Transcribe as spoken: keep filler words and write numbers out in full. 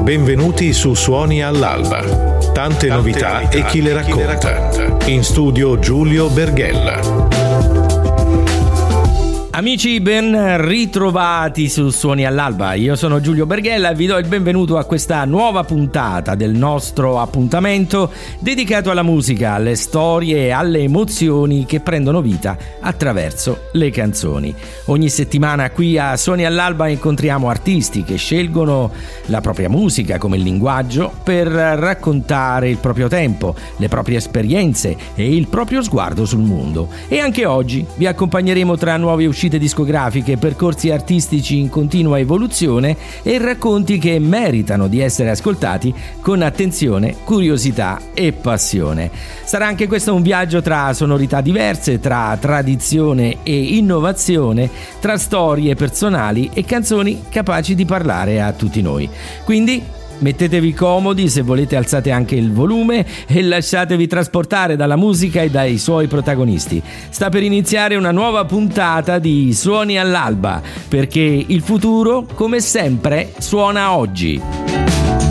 Benvenuti su Suoni all'Alba. Tante, Tante novità, novità e chi le racconta. In studio Giulio Berghella. Amici, ben ritrovati su Suoni all'Alba. Io sono Giulio Berghella e vi do il benvenuto a questa nuova puntata del nostro appuntamento dedicato alla musica, alle storie e alle emozioni che prendono vita attraverso le canzoni. Ogni settimana qui a Suoni all'Alba incontriamo artisti che scelgono la propria musica come linguaggio per raccontare il proprio tempo, le proprie esperienze e il proprio sguardo sul mondo. E anche oggi vi accompagneremo tra nuove uscite discografiche, percorsi artistici in continua evoluzione e racconti che meritano di essere ascoltati con attenzione, curiosità e passione. Sarà anche questo un viaggio tra sonorità diverse, tra tradizione e innovazione, tra storie personali e canzoni capaci di parlare a tutti noi. Quindi mettetevi comodi, se volete alzate anche il volume e lasciatevi trasportare dalla musica e dai suoi protagonisti. Sta per iniziare una nuova puntata di Suoni all'Alba, perché il futuro, come sempre, suona oggi.